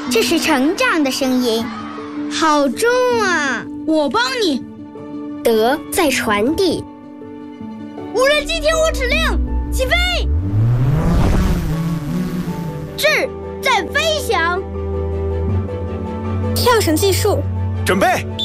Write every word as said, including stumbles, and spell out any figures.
这是成长的声音。好重啊！ 我帮你。 德在传递。 无人机听我指令，起飞！智在飞翔。 跳绳计数。 准备。